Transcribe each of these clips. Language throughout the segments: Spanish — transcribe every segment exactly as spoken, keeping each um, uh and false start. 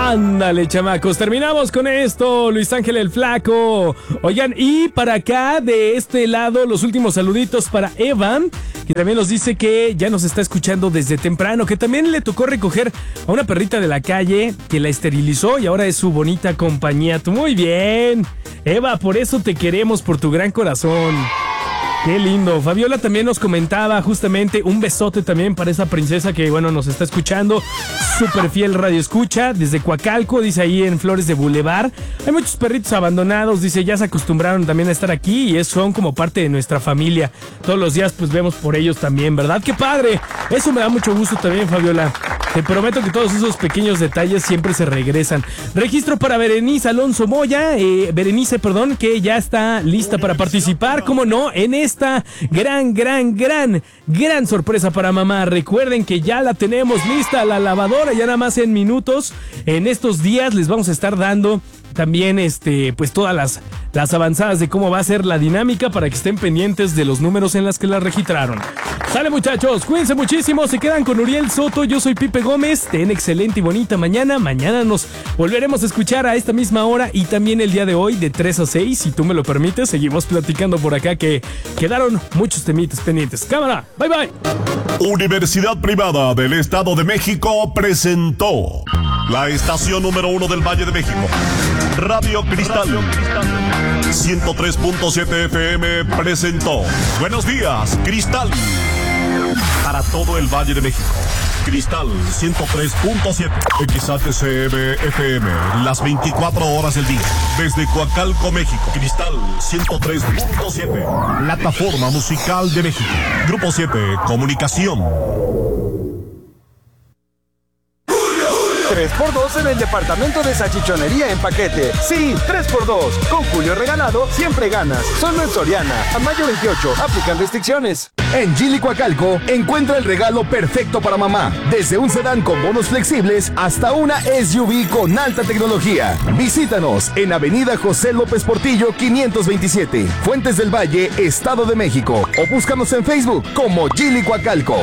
Ándale, chamacos, terminamos con esto, Luis Ángel el Flaco. Oigan, y para acá, de este lado, los últimos saluditos para Evan, que también nos dice que ya nos está escuchando desde temprano, que también le tocó recoger a una perrita de la calle, que la esterilizó y ahora es su bonita compañía. Tú, muy bien, Eva, por eso te queremos, por tu gran corazón. Qué lindo. Fabiola también nos comentaba justamente un besote también para esa princesa que, bueno, nos está escuchando. Súper fiel radio escucha desde Coacalco, dice ahí en Flores de Boulevard. Hay muchos perritos abandonados, dice, ya se acostumbraron también a estar aquí y es, son como parte de nuestra familia. Todos los días pues vemos por ellos también, ¿verdad? ¡Qué padre! Eso me da mucho gusto también, Fabiola. Te prometo que todos esos pequeños detalles siempre se regresan. Registro para Berenice Alonso Moya, eh, Berenice, perdón, que ya está lista para participar, ¿cómo no? En esta gran, gran, gran, gran sorpresa para mamá. Recuerden que ya la tenemos lista, la lavadora, ya nada más en minutos. En estos días les vamos a estar dando también este pues todas las, las avanzadas de cómo va a ser la dinámica para que estén pendientes de los números en las que la registraron. Sale, muchachos, cuídense muchísimo, se quedan con Uriel Soto, yo soy Pipe Gómez, ten excelente y bonita mañana. Mañana nos volveremos a escuchar a esta misma hora y también el día de hoy de tres a seis, si tú me lo permites, seguimos platicando por acá que quedaron muchos temitas pendientes. Cámara, bye bye. Universidad Privada del Estado de México presentó la estación número uno del Valle de México, Radio Cristal, ciento tres punto siete F M presentó Buenos Días, Cristal. Para todo el Valle de México, Cristal ciento tres punto siete, X H C M F M, las veinticuatro horas del día. Desde Coacalco, México, Cristal ciento tres punto siete, Plataforma Musical de México. Grupo siete, Comunicación. tres por dos en el departamento de salchichonería en paquete. Sí, tres por dos. Con Julio regalado, siempre ganas. Solo en Soriana. A mayo veintiocho. Aplican restricciones. En Gili Coacalco, encuentra el regalo perfecto para mamá. Desde un sedán con bonos flexibles hasta una S U V con alta tecnología. Visítanos en Avenida José López Portillo quinientos veintisiete, Fuentes del Valle, Estado de México. O búscanos en Facebook como Gili Coacalco.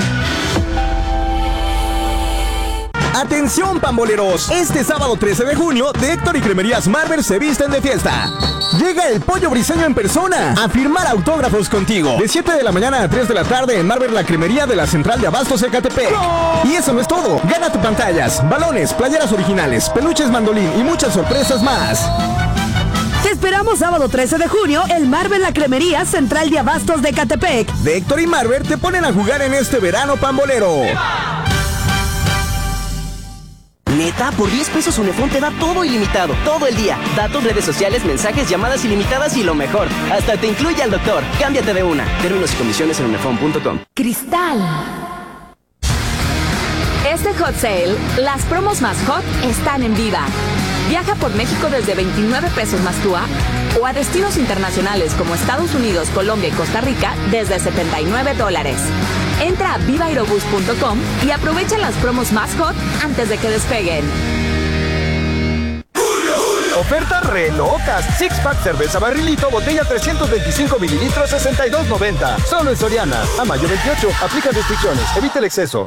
Atención, pamboleros, este sábado trece de junio, de Héctor y Cremerías Marber se visten de fiesta. Llega el Pollo Briseño en persona a firmar autógrafos contigo. De siete de la mañana a tres de la tarde en Marber, la cremería de la Central de Abastos Ecatepec. ¡No! Y eso no es todo. Gana tu pantallas, balones, playeras originales, peluches mandolín y muchas sorpresas más. Te esperamos sábado trece de junio en Marber, la cremería Central de Abastos de Ecatepec. De Héctor y Marber te ponen a jugar en este verano pambolero. Neta, por diez pesos Unifón te da todo ilimitado, todo el día. Datos, redes sociales, mensajes, llamadas ilimitadas y lo mejor, hasta te incluye al doctor. Cámbiate de una. Términos y condiciones en unifón punto com. Cristal. Este hot sale, las promos más hot están en Viva. Viaja por México desde veintinueve pesos más T U A o a destinos internacionales como Estados Unidos, Colombia y Costa Rica desde setenta y nueve dólares. Entra a viva aerobús punto com y aprovecha las promos más hot antes de que despeguen. Ofertas re locas. Six pack cerveza barrilito, botella trescientos veinticinco mililitros, sesenta y dos noventa. Solo en Soriana. A mayo veintiocho. Aplica restricciones. Evita el exceso.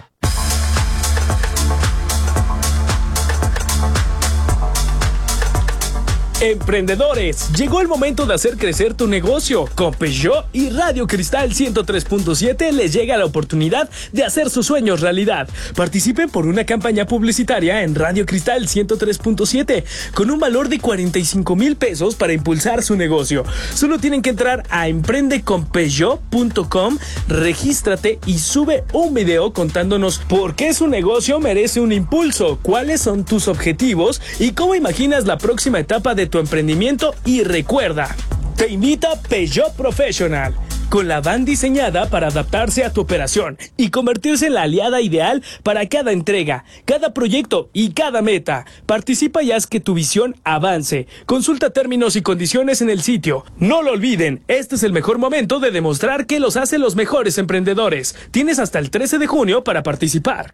Emprendedores, llegó el momento de hacer crecer tu negocio. Con Peugeot y Radio Cristal ciento tres punto siete les llega la oportunidad de hacer sus sueños realidad. Participen por una campaña publicitaria en Radio Cristal ciento tres punto siete con un valor de cuarenta y cinco mil pesos para impulsar su negocio. Solo tienen que entrar a emprende con peugeot punto com, regístrate y sube un video contándonos por qué su negocio merece un impulso, cuáles son tus objetivos y cómo imaginas la próxima etapa de tu emprendimiento. Y recuerda, te invita Peugeot Professional, con la van diseñada para adaptarse a tu operación y convertirse en la aliada ideal para cada entrega, cada proyecto y cada meta. Participa y haz que tu visión avance. Consulta términos y condiciones en el sitio. No lo olviden, este es el mejor momento de demostrar que los hace los mejores emprendedores. Tienes hasta el trece de junio para participar.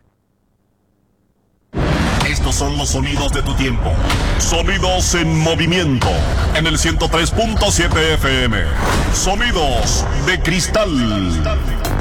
Estos son los sonidos de tu tiempo. Sonidos en movimiento. En el ciento tres punto siete F M. Sonidos de Cristal.